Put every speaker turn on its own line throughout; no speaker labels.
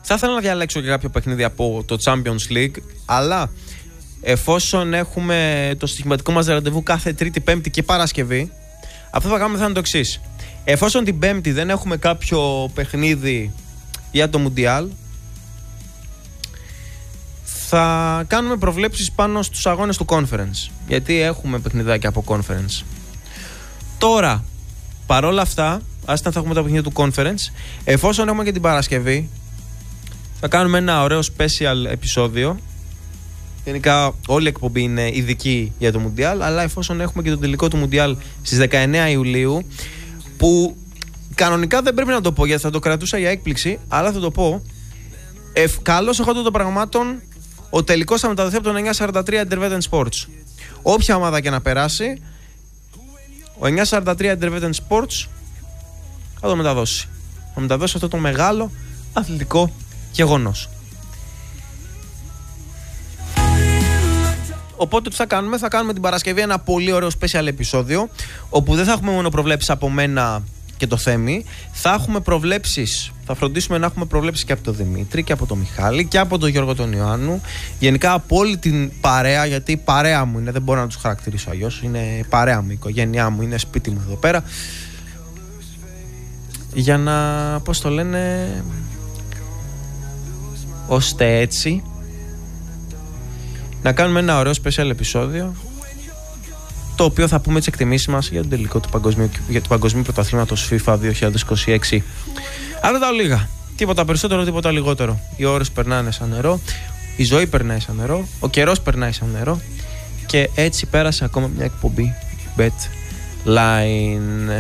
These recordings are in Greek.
Θα ήθελα να διαλέξω και κάποιο παιχνίδι από το Champions League, αλλά εφόσον έχουμε το στοιχηματικό μας ραντεβού κάθε Τρίτη, Πέμπτη και Παρασκευή, αυτό που θα κάνουμε θα είναι το εξής. Εφόσον την Πέμπτη δεν έχουμε κάποιο παιχνίδι για το Μουντιάλ, θα κάνουμε προβλέψεις πάνω στους αγώνες του Conference, γιατί έχουμε παιχνιδάκια από Conference. Τώρα, παρόλα αυτά, άστα θα έχουμε τα παιχνίδια του Conference, εφόσον έχουμε και την Παρασκευή, θα κάνουμε ένα ωραίο special επεισόδιο. Γενικά όλη η εκπομπή είναι ειδική για το Μουντιάλ, αλλά εφόσον έχουμε και το τελικό του Μουντιάλ στις 19 Ιουλίου, που κανονικά δεν πρέπει να το πω γιατί θα το κρατούσα για έκπληξη, αλλά θα το πω. Καλώς εχόντων των πραγμάτων, ο τελικός θα μεταδοθεί από τον 943 Intervetten Sports. Όποια ομάδα και να περάσει, ο 943 Intervetten Sports θα το μεταδώσει. Θα μεταδώσει αυτό το μεγάλο αθλητικό γεγονός. Οπότε τι θα κάνουμε? Θα κάνουμε την Παρασκευή ένα πολύ ωραίο special επεισόδιο, όπου δεν θα έχουμε μόνο προβλέψεις από μένα και το Θέμη. Θα έχουμε προβλέψεις, θα φροντίσουμε να έχουμε προβλέψεις και από τον Δημήτρη και από τον Μιχάλη και από τον Γιώργο τον Ιωάννου. Γενικά από όλη την παρέα, γιατί η παρέα μου είναι, δεν μπορώ να τους χαρακτηρίσω αλλιώς. Είναι παρέα μου, η οικογένειά μου, είναι σπίτι μου εδώ πέρα. Για να, πώς το λένε, ώστε έτσι να κάνουμε ένα ωραίο special επεισόδιο, το οποίο θα πούμε τις εκτιμήσεις μας για τον τελικό του παγκοσμίου πρωταθλήματος FIFA 2026. Αυτά τα λίγα. Τίποτα περισσότερο, τίποτα λιγότερο. Οι ώρες περνάνε σαν νερό, η ζωή περνάει σαν νερό, ο καιρός περνάει σαν νερό, και έτσι πέρασε ακόμα μια εκπομπή BetLine.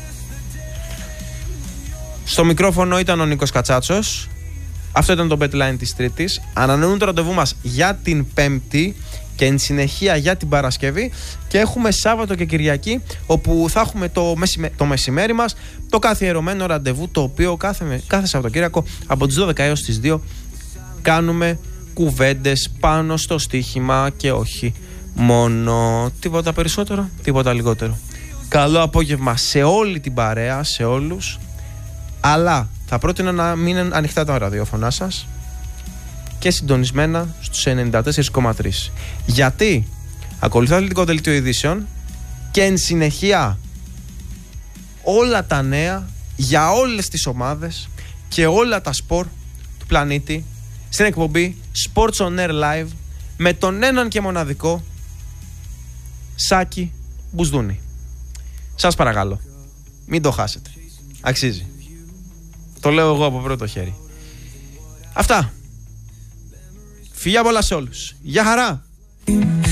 Στο μικρόφωνο ήταν ο Νίκος Κατσάτσος. Αυτό ήταν το BetLine της Τρίτης. Ανανεώνουν το ραντεβού μας για την Πέμπτη και εν συνεχεία για την Παρασκευή, και έχουμε Σάββατο και Κυριακή, όπου θα έχουμε το μεσημέρι μας, το καθιερωμένο ραντεβού, το οποίο κάθε Σαββατοκύριακο από τις 12 έως τις 2 κάνουμε κουβέντες πάνω στο στοίχημα και όχι μόνο. Τίποτα περισσότερο, τίποτα λιγότερο. Καλό απόγευμα σε όλη την παρέα, σε όλους, αλλά θα πρότεινα να μείνουν ανοιχτά τα ραδιόφωνά σας και συντονισμένα στους 94,3. Γιατί ακολουθεί αθλητικό δελτίο ειδήσεων και εν συνεχεία όλα τα νέα για όλες τις ομάδες και όλα τα σπορ του πλανήτη στην εκπομπή Sports on Air Live με τον έναν και μοναδικό Σάκη Μπουσδούνη. Σας παρακαλώ, μην το χάσετε. Αξίζει. Το λέω εγώ από πρώτο χέρι. Αυτά. Φιλιά πολλά σε όλους. Γεια χαρά.